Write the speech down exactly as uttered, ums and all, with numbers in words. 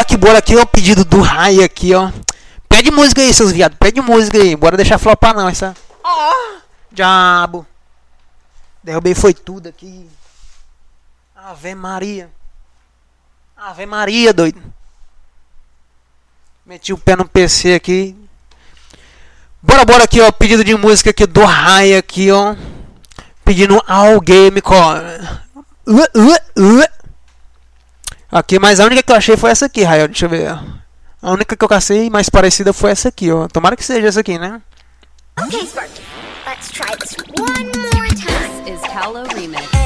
que bora aqui, ó. O pedido do Rai aqui, ó. Pede música aí, seus viados. Pede música aí. Bora deixar flopar não, essa. Oh, diabo. Derrubei foi tudo aqui. Ave Maria. Ave Maria, doido. Meti o pé no P C aqui. Bora, bora aqui, ó. Pedido de música aqui do Rai aqui, ó. Pedindo alguém me call. Uh, uh, uh. Aqui, mas a única que eu achei foi essa aqui, Rai. Deixa eu ver. A única que eu cacei mais parecida foi essa aqui, ó. Tomara que seja essa aqui, né? Okay, Sparky. Let's try this one more time. This is Callow Remix.